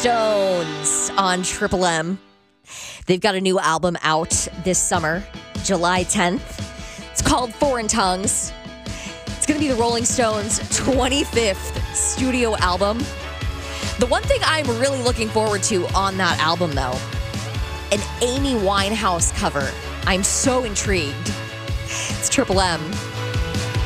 Stones on Triple M. They've got a new album out this summer, July 10th. It's called Foreign Tongues. It's going to be the Rolling Stones' 25th studio album. The one thing I'm really looking forward to on that album, though, an Amy Winehouse cover. I'm so intrigued. It's Triple M.